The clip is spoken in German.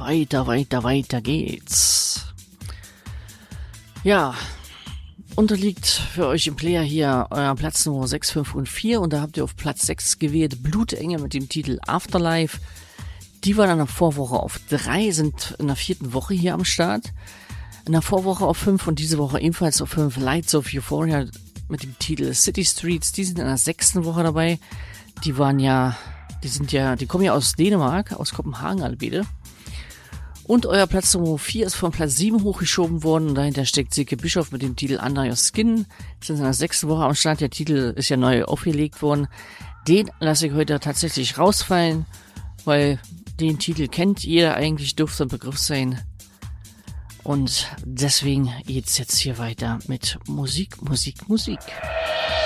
Weiter geht's. Ja, unterliegt für euch im Player hier euer Platz Nummer 6, 5 und 4 und da habt ihr auf Platz 6 gewählt Blutenge mit dem Titel Afterlife. Die waren in der Vorwoche auf 3, sind in der 4. Woche hier am Start. In der Vorwoche auf 5 und diese Woche ebenfalls auf 5 Lights of Euphoria mit dem Titel City Streets. Die sind in der 6. Woche dabei. Die kommen ja aus Dänemark, aus Kopenhagen alle beide. Und euer Platz Nummer 4 ist von Platz 7 hochgeschoben worden und dahinter steckt Silke Bischof mit dem Titel Under Your Skin. Sind in der 6. Woche am Start. Der Titel ist ja neu aufgelegt worden. Den lasse ich heute tatsächlich rausfallen, weil den Titel kennt jeder eigentlich, dürfte ein Begriff sein. Und deswegen geht's jetzt hier weiter mit Musik.